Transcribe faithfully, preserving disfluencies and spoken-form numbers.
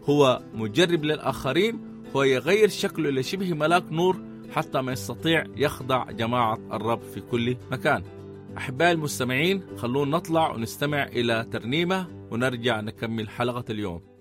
هو مجرب للآخرين، هو يغير شكله لشبه ملاك نور حتى ما يستطيع يخضع جماعة الرب في كل مكان. أحبائي المستمعين، خلونا نطلع ونستمع إلى ترنيمة ونرجع نكمل حلقة اليوم.